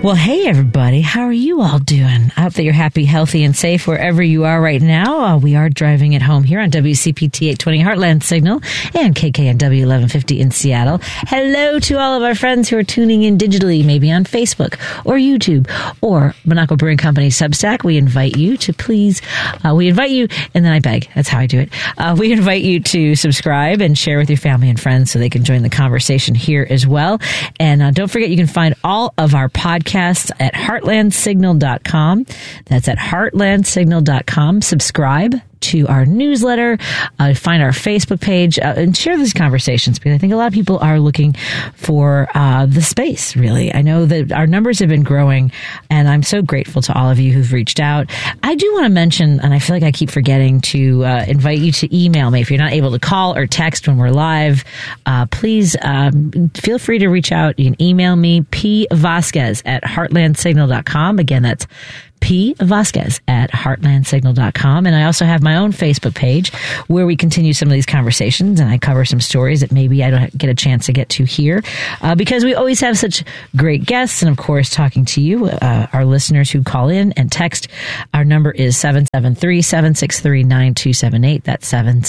Well, hey, everybody. How are you all doing? I hope that you're happy, healthy, and safe wherever you are right now. We are driving it home here on WCPT 820 Heartland Signal and KKNW 1150 in Seattle. Hello to all of our friends who are tuning in digitally, maybe on Facebook or YouTube or Minocqua Brewing Company Substack. We invite you to please, we invite you, and then I beg. That's how I do it. We invite you to subscribe and share with your family and friends so they can join the conversation here as well. And don't forget, you can find all of our podcasts at heartlandsignal.com. That's at heartlandsignal.com. Subscribe to our newsletter, find our Facebook page, and share these conversations, because I think a lot of people are looking for the space, really. I know that our numbers have been growing, and I'm so grateful to all of you who've reached out. I do want to mention, and I feel like I keep forgetting to invite you to email me. If you're not able to call or text when we're live, please feel free to reach out. You can email me, pvasquez at heartlandsignal.com. Again, that's P. Vasquez at heartlandsignal.com. And I also have my own Facebook page where we continue some of these conversations, and I cover some stories that maybe I don't get a chance to get to here because we always have such great guests. And of course, talking to you, our listeners who call in and text. Our number is 773-763-9278. That's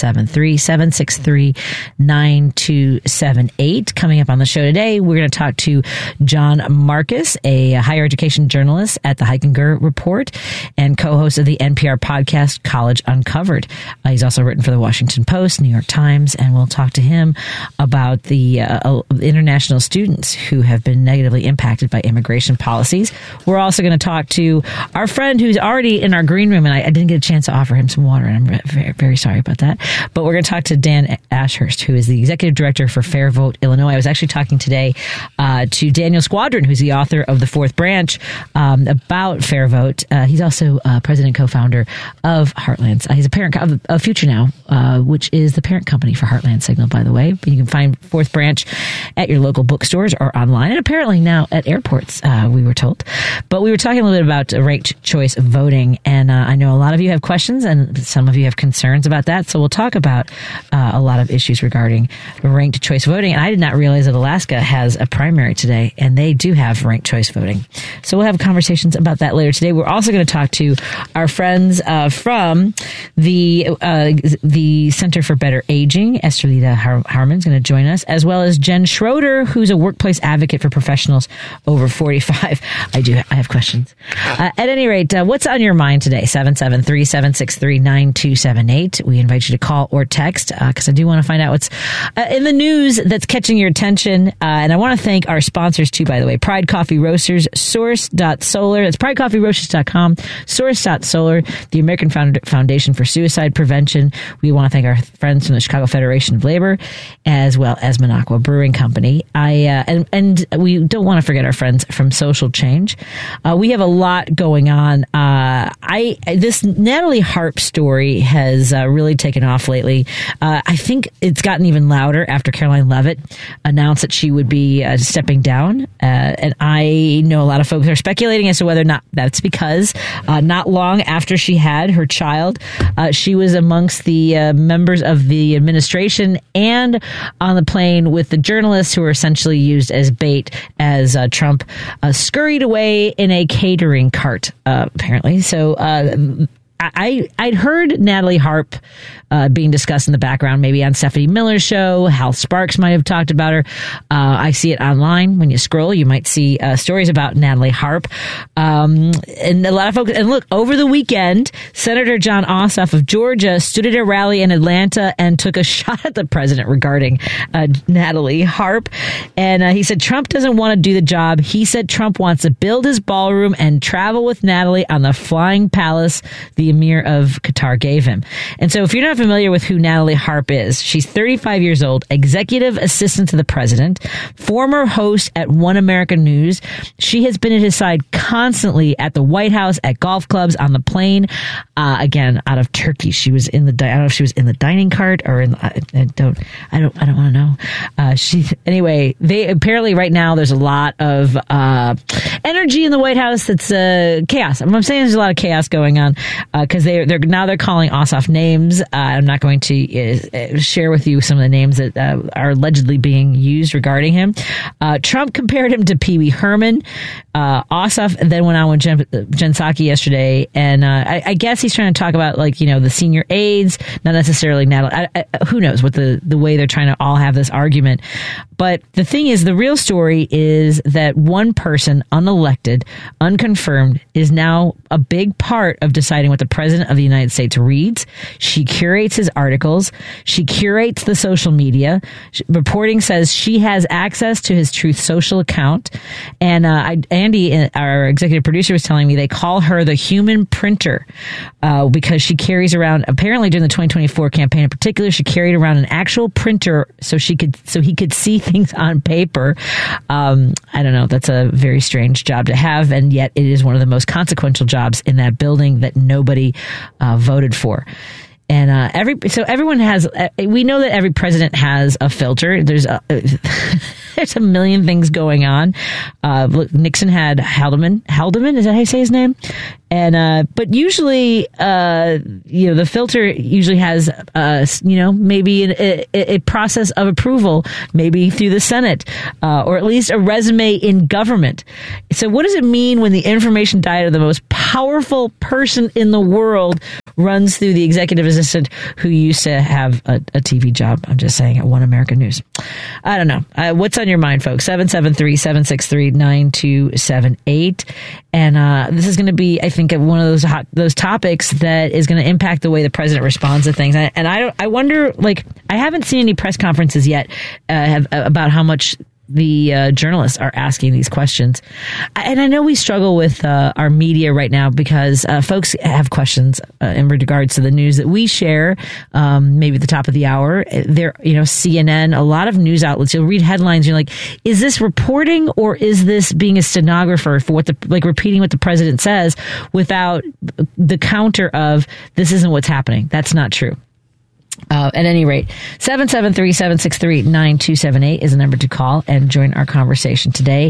773-763-9278. Coming up on the show today, we're going to talk to John Marcus, a higher education journalist at the Heichinger Report and co-host of the NPR podcast College Uncovered. He's also written for the Washington Post, New York Times, and we'll talk to him about the international students who have been negatively impacted by immigration policies. We're also going to talk to our friend who's already in our green room, and I didn't get a chance to offer him some water, and I'm very, very sorry about that. But we're going to talk to Dan Ashurst, who is the executive director for Fair Vote Illinois. I was actually talking today to Daniel Squadron, who's the author of The Fourth Branch, about Fair Vote. He's also president and co-founder of Heartland. He's a parent of Future Now, which is the parent company for Heartland Signal, by the way. You can find Fourth Branch at your local bookstores or online, and apparently now at airports, we were told. But we were talking a little bit about ranked choice voting, and I know a lot of you have questions, and some of you have concerns about that. So we'll talk about a lot of issues regarding ranked choice voting. And I did not realize that Alaska has a primary today, and they do have ranked choice voting. So we'll have conversations about that later today. We're also going to talk to our friends from the Center for Better Aging. Esterlita Harmon's going to join us, as well as Jen Schroeder, who's a workplace advocate for professionals over 45. I have questions. At any rate, what's on your mind today? 773-763-9278. We invite you to call or text because I do want to find out what's in the news that's catching your attention. And I want to thank our sponsors too, by the way. Pride Coffee Roasters, Source.solar. That's pridecoffeeroasters.com, Source.solar, the American Foundation for Suicide Prevention. We want to thank our friends from the Chicago Federation of Labor, as well as Minocqua Brewing Company. And we don't want to forget our friends from Social Change. We have a lot going on. This Natalie Harp story has really taken off lately. I think it's gotten even louder after Caroline Leavitt announced that she would be stepping down. And I know a lot of folks are speculating as to whether or not that's because not long after she had her child, she was amongst the members of the administration and on the plane with the journalists who were essentially used as bait as Trump scurried away in a catering cart, apparently. So I'd heard Natalie Harp being discussed in the background, maybe on Stephanie Miller's show. Hal Sparks might have talked about her. I see it online. When you scroll, you might see stories about Natalie Harp. And a lot of folks, and look, over the weekend, Senator John Ossoff of Georgia stood at a rally in Atlanta and took a shot at the president regarding Natalie Harp. And he said Trump doesn't want to do the job. He said Trump wants to build his ballroom and travel with Natalie on the flying palace the emir of Qatar gave him. And so if you're not familiar with who Natalie Harp is, she's 35 years old, executive assistant to the president, former host at One American News. She has been at his side constantly at the White House, at golf clubs, on the plane. Again, out of Turkey. She was in the, I don't know if she was in the dining cart or in, I don't want to know. Anyway, they apparently right now there's a lot of, energy in the White House that's, chaos. I'm saying there's a lot of chaos going on. because they're calling Ossoff names. I'm not going to share with you some of the names that are allegedly being used regarding him. Trump compared him to Pee Wee Herman. Ossoff then went on with Jen Psaki yesterday, and I guess he's trying to talk about the senior aides, not necessarily Natalie. Who knows what the way they're trying to all have this argument. But the thing is, the real story is that one person, unelected, unconfirmed, is now a big part of deciding what the president of the United States reads. She curates his articles. She curates the social media. Reporting says she has access to his Truth Social account. And Andy, our executive producer, was telling me they call her the human printer because she carries around, apparently during the 2024 campaign in particular, she carried around an actual printer so he could see things on paper. I don't know. That's a very strange job to have, and yet it is one of the most consequential jobs in that building that nobody voted for. And everyone has. We know that every president has a filter. There's a million things going on. Look, Nixon had Haldeman. Is that how you say his name? And but usually, the filter usually has maybe a process of approval, maybe through the Senate, or at least a resume in government. So, what does it mean when the information diet of the most powerful person in the world runs through the executive assistant who used to have a TV job? I'm just saying, at One American News. I don't know. What's on your mind, folks? 773-763-9278. And this is going to be, I think, one of those topics that is going to impact the way the president responds to things. And I wonder, I haven't seen any press conferences yet about how much the journalists are asking these questions. And I know we struggle with our media right now because folks have questions in regards to the news that we share, maybe at the top of the hour. There, CNN, a lot of news outlets, you'll read headlines, you're like, is this reporting or is this being a stenographer for repeating what the president says without the counter of this isn't what's happening? That's not true. At any rate, 773-763-9278 is the number to call and join our conversation today.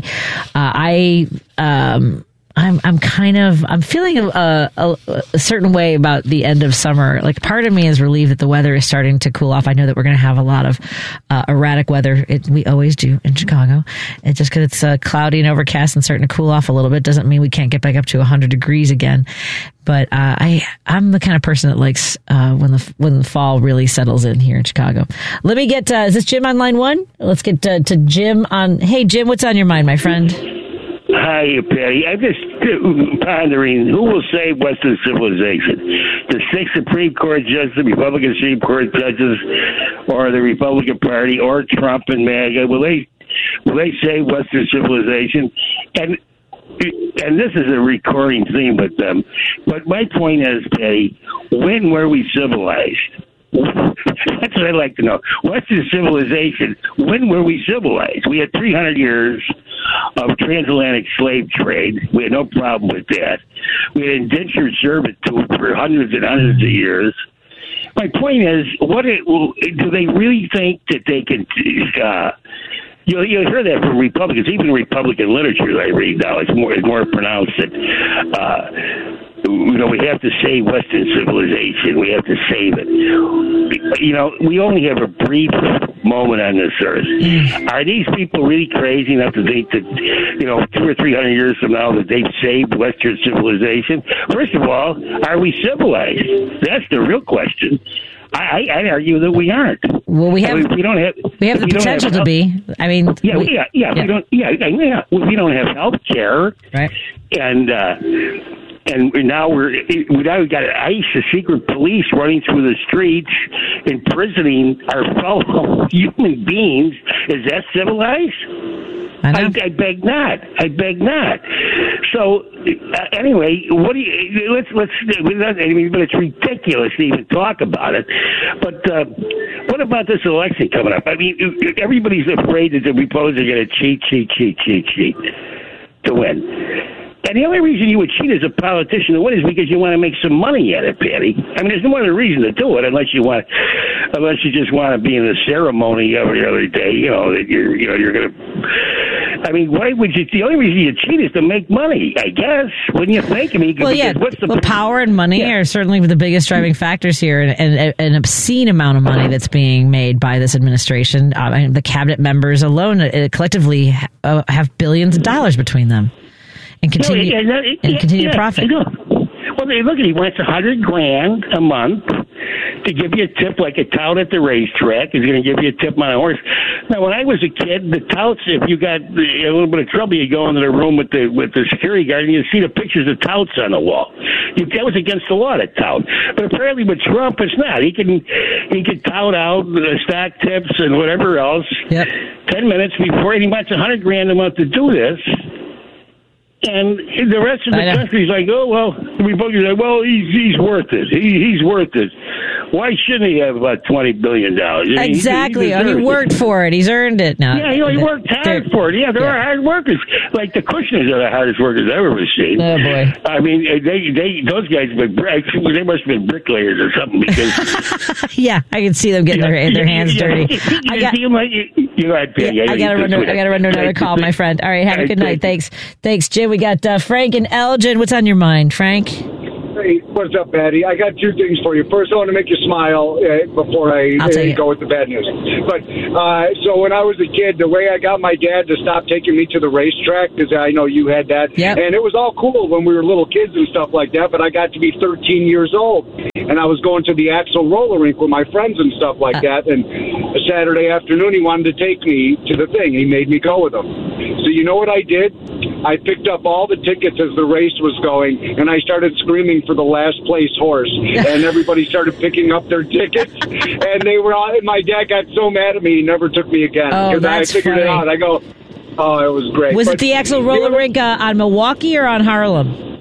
I'm feeling a certain way about the end of summer. Like, part of me is relieved that the weather is starting to cool off. I know that we're going to have a lot of erratic weather. We always do in Chicago. It's just because it's cloudy and overcast and starting to cool off a little bit doesn't mean we can't get back up to 100 degrees again. But I'm the kind of person that likes when the fall really settles in here in Chicago. Let me get is this Jim on line one? Let's get to Jim on. Hey Jim, what's on your mind, my friend? Hi, Patty. I'm just pondering who will save Western civilization: the 6 Supreme Court judges, the Republican Supreme Court judges, or the Republican Party, or Trump and MAGA. Will they save Western civilization? And this is a recurring theme with them. But my point is, Patty, when were we civilized? That's what I'd like to know. Western civilization, when were we civilized? We had 300 years of transatlantic slave trade. We had no problem with that. We had indentured servitude for hundreds and hundreds of years. My point is, do they really think that they can... You'll hear that from Republicans, even Republican literature I read now. It's more pronounced that we have to save Western civilization. We have to save it. We only have a brief moment on this earth. Are these people really crazy enough to think that 200 or 300 years from now that they've saved Western civilization? First of all, are we civilized? That's the real question. I'd argue that we aren't. Well, we have the potential to be. I mean, we don't have health care, right? And now we've got ICE, a secret police, running through the streets, imprisoning our fellow human beings. Is that civilized? I beg not. So anyway, what do you? Let's. But it's ridiculous to even talk about it. But what about this election coming up? I mean, everybody's afraid that the Republicans are going to cheat to win. And the only reason you would cheat as a politician to win is because you want to make some money at it, Patty. I mean, there's no other reason to do it unless you just want to be in the ceremony every other day. That you're going to. I mean, why would you? The only reason you cheat is to make money, I guess. Wouldn't you think? I mean, well, yeah. Power and money are certainly the biggest driving factors here, and an obscene amount of money that's being made by this administration. The cabinet members alone collectively have billions of dollars between them, and continue to profit. Well, look, he wants $100,000 a month to give you a tip, like a tout at the racetrack. He's going to give you a tip on a horse. Now, when I was a kid, the touts, if you got a little bit of trouble, you go into the room with the security guard and you see the pictures of touts on the wall. That was against the law to tout. But apparently with Trump, it's not. He can tout out stock tips and whatever else. Yep. 10 minutes before, and he wants $100,000 a month to do this. And the rest of the country's like, oh, well, the Republicans are like, well, he's worth it. He's worth it. Why shouldn't he have about $20 billion? Exactly. He worked for it. He's earned it now. Yeah, he worked hard for it. Yeah, there are hard workers. Like the Kushners are the hardest workers I've ever seen. Oh, boy. I mean, those guys, they must have been bricklayers or something. Because yeah, I can see them getting their hands dirty. I got to run to another call, my friend. All right, have a good night. Thanks, Jim. We got Frank and Elgin. What's on your mind, Frank? Hey, what's up, Patty? I got two things for you. First, I want to make you smile before I go with the bad news. But so when I was a kid, the way I got my dad to stop taking me to the racetrack, because I know you had that, and it was all cool when we were little kids and stuff like that, but I got to be 13 years old, and I was going to the Axel roller rink with my friends and stuff like that, and a Saturday afternoon, he wanted to take me to the thing. He made me go with him. So you know what I did? I picked up all the tickets as the race was going, and I started screaming for the last place horse, and everybody started picking up their tickets, and they were all, my dad got so mad at me, he never took me again, because I figured it out. I go, oh, it was great. Was it the Axel roller rink on Milwaukee or on Harlem?